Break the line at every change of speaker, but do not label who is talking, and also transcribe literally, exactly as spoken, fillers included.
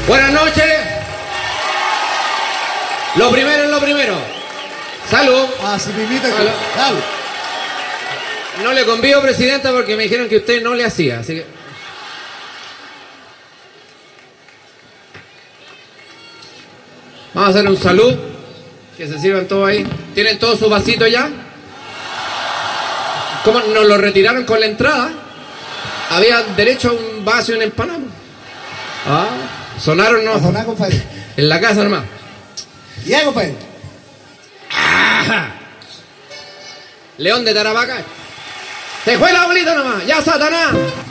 Buenas noches. Lo primero es lo primero. Salud.
Ah, si me invita,
Salud.
Salud.
No le convido, presidenta, porque me dijeron que usted no le hacía, así que... Vamos a hacer un salud. Que se sirvan todos ahí. ¿Tienen todos sus vasitos ya? ¿Cómo nos lo retiraron con la entrada? Había derecho a un vaso y una empanada. Ah, sonaron, ¿no?
A sonar, compadre.
En la casa nomás.
Ya, compadre.
¡Ah! León de Tarapacá. Se fue la bolita nomás. Ya, Satanás.